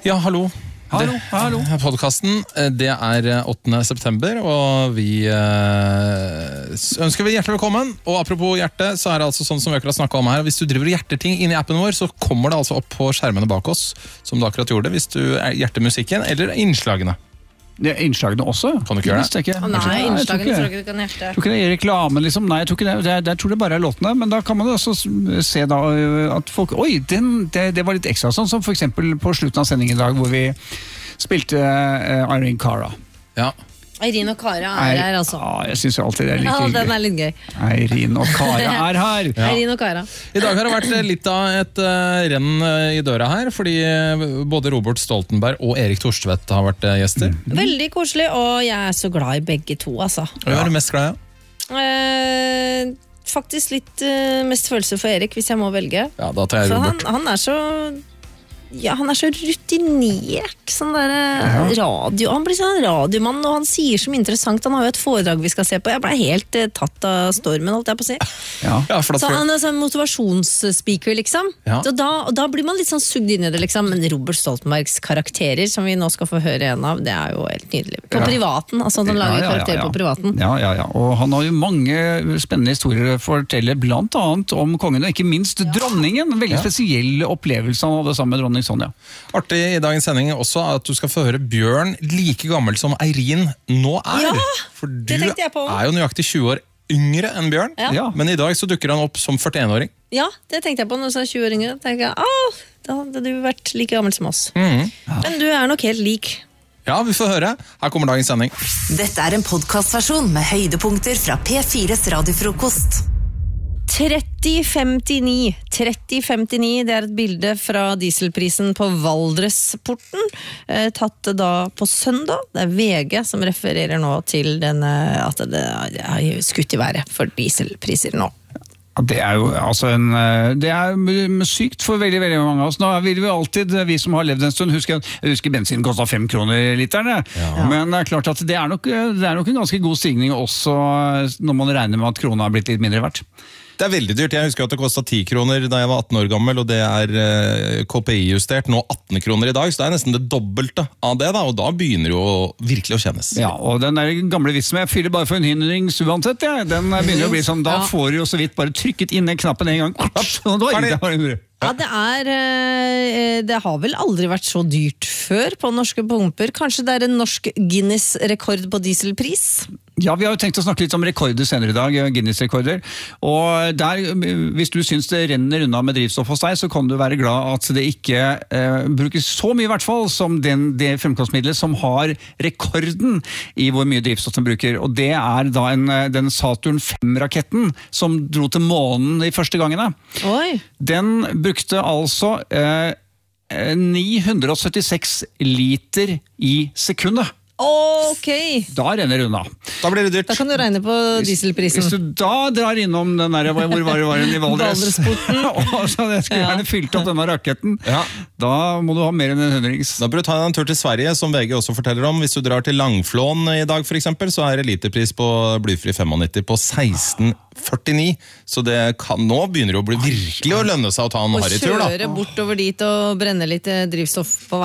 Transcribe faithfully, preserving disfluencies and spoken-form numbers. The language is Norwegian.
Ja, hallo. Hallo, det, hallo. Podcasten, det er åttende september, og vi øh, ønsker vi hjertelig velkommen. Og apropos hjerte, så er det altså sånn som vi akkurat snakket om her. Hvis du driver hjerteting inn i appen vår, så kommer det altså opp på skjermene bak oss, som du akkurat gjorde, hvis du er hjertemusikken eller innslagene. Det er innslagene også? Kan du ikke gjøre det? Ikke. Å nei, innslagene tror jeg ikke du kan hjerte. Jeg tror ikke det er reklame, liksom. Nei, jeg tror ikke det. det, er, det jeg tror det bare er låtene, men da kan man jo også se da at folk, oi, den, det, det var litt ekstra sånn, som for eksempel på slutten av sendingen i dag, hvor vi spilte uh, Irene Cara. Ja. Irene og Cara er her, altså. Ja, jeg synes jo alltid det er like Ja, hyggelig. den er litt gøy. Irene og Cara er her. Ja. Irene og Cara. I dag har det vært litt av et uh, renn uh, i døra her, fordi uh, både Robert Stoltenberg og Erik Torstvedt har vært uh, gjester. Mm. Veldig koselig, og jeg er så glad i begge to, altså. Og hva er du mest glad i? Eh, faktisk litt eh, mest følelse for Erik, hvis jeg må velge. Ja, da tar jeg For han, Robert. han er så Ja, han er så rutinert. Sånn der eh, radio Han blir sånn radiomann, og han sier så mye interessant. Han har jo et foredrag vi skal se på. Jeg ble helt eh, tatt av stormen, holdt jeg på å si. Ja. Ja, for Så at han er sånn motivasjonsspeaker, liksom. Ja. Så da, og da blir man litt sånn sugd inn i det, liksom. Men Robert Stoltenbergs karakterer, som vi nå skal få høre en av, det er jo helt nydelig. På Ja. privaten, altså han lager Ja, ja, ja, karakterer ja. på privaten. Ja, ja, ja. Og han har jo mange spennende historier å fortelle, blant annet om kongen, og ikke minst dronningen. En veldig spesiell opplevelse han hadde sammen med dronning Sonja. Artig i dagens sending også at du skal få høre Bjørn like gammel som Eirin nå er. Ja, For du det tenkte jeg på. er jo nøyaktig tjue år yngre enn Bjørn, Ja. Ja. men i dag så dukker han opp som førtién-åring. Ja, det tenkte jeg på når du sa tjue år yngre. Tenkte jeg, ah, da hadde du vært like gammel som oss. Mhm. Men du er nok helt lik. Ja, vi får høre. Her kommer dagens sending. Dette er en podcastversjon med høydepunkter fra P fires radiofrokost. tretti femtini tretti femtini, det er et bilde fra dieselprisen på Valdresporten, eh, tatt da på søndag. Det er V G som refererer nå til denne, at det er skutt i været for dieselpriser nå. Ja, det er jo altså en, det er sykt for veldig, veldig mange av oss. Nå vil vi alltid, vi som har levd en stund, husker, jeg husker bensin kostet fem kroner literen. Ja. Men det er klart at det er, nok, det er nok en ganske god stigning også når man regner med at krona har blitt litt mindre verdt. Det er veldig dyrt. Jeg husker at det kostet ti kroner da jeg var atten år gammel, og det er eh, K P I-justert nå atten kroner i dag, så det er nesten det dobbelte av det, da, og da begynner det jo virkelig å kjennes. Ja, og den der gamle vitsen med jeg fyller bare for en hindrings uansett, ja, den begynner å bli sånn, da Ja. får du jo så vidt bare trykket inn den knappen en gang. Og da, Ferdig. det var en Ja, det er eh, Det har vel aldri vært så dyrt før på norske pumper. Kanskje det er en norsk Guinness-rekord på dieselpris? Ja, vi har jo tenkt å snakke litt om rekorder senere i dag, Guinness-rekorder. Og der, hvis du syns det renner unna med drivstoff hos deg, så kan du være glad at det ikke eh, brukes så mye i hvert fall som den, det fremkomstmiddelet som har rekorden i hvor mye drivstoff den bruker. Og det er da en, den Saturn fem-raketten som dro til månen de første gangene. Oi! Den brukte altså eh, ni hundre syttiseks liter i sekundet. Ok! Da renner det unna. Da blir det dyrt. Da kan du regne på dieselprisen. Hvis du da drar innom den der, hvor var det var den i Valdres, og så jeg skulle gjerne fylt opp denne raketten, Ja. da må du ha mer enn en hundrings. Da bør du ta deg en tur til Sverige, som V G også forteller om. Hvis du drar til Langflån i dag, for eksempel, så er det literpris på blyfri femognitti på seksten førtini. Så det kan, nå begynner det å bli virkelig å lønne seg å ta en Og harrytur, da. kjøre bortover dit og brenne litt drivstoff på vei.